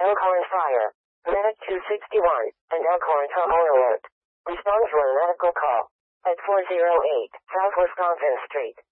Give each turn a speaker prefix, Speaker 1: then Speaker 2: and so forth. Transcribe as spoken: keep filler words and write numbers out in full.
Speaker 1: Elkhorn Fire. Medic two sixty-one, and Elkhorn Tunnel Alert. Respond to a medical call at four oh eight South Wisconsin Street.